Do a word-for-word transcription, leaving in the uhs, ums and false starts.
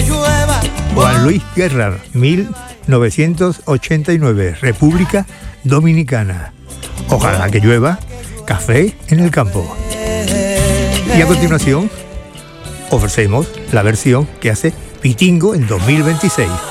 Juan Luis Guerra, mil novecientos ochenta y nueve, República Dominicana. Ojalá que llueva, café en el campo. Y a continuación ofrecemos la versión que hace Pitingo en dos mil veintiséis.